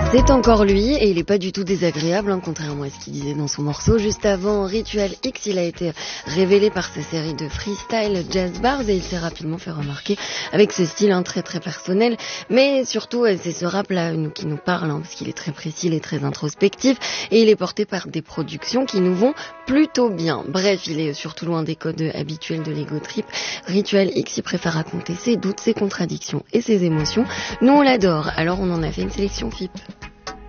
C'est encore lui et il est pas du tout désagréable, contrairement à ce qu'il disait dans son morceau. Juste avant Ritual X, il a été révélé par sa série de freestyle Jazz Bars et il s'est rapidement fait remarquer avec ce style très très personnel. Mais surtout, c'est ce rap là qui nous parle, parce qu'il est très précis, il est très introspectif et il est porté par des productions qui nous vont plutôt bien. Bref, il est surtout loin des codes habituels de l'ego trip. Ritual X, il préfère raconter ses doutes, ses contradictions et ses émotions. Nous, on l'adore, alors on en a fait une sélection FIP.